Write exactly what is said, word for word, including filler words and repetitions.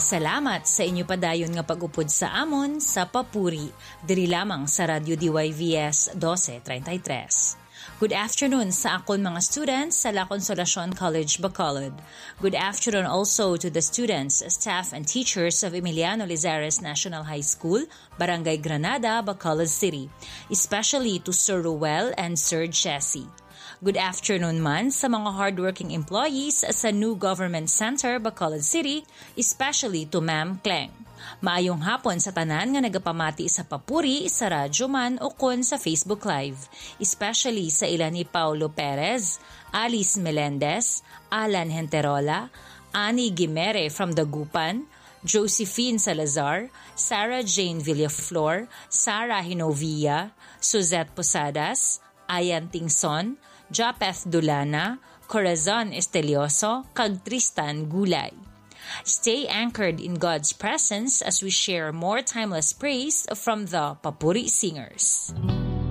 Salamat sa inyo padayon nga pag-upod sa amon sa Papuri, diri lamang sa Radio D Y V S twelve thirty-three. Good afternoon sa akon mga students sa La Consolacion College, Bacolod. Good afternoon also to the students, staff, and teachers of Emiliano Lizares National High School, Barangay Granada, Bacolod City, especially to Sir Ruel and Sir Jesse. Good afternoon man sa mga hardworking employees sa New Government Center, Bacolod City, especially to Ma'am Kleng. Maayong hapon sa tanan nga nagapamati sa Papuri, sa radyo man o kon sa Facebook Live, especially sa ilan ni Paulo Perez, Alice Melendez, Alan Henterola, Annie Gimere from Dagupan, Josephine Salazar, Sarah Jane Villaflor, Sarah Hinovia, Suzette Posadas, Ayan Tingson, Japeth Dulana, Corazon Estelioso, kag Tristan Gulay. Stay anchored in God's presence as we share more timeless praise from the Papuri Singers.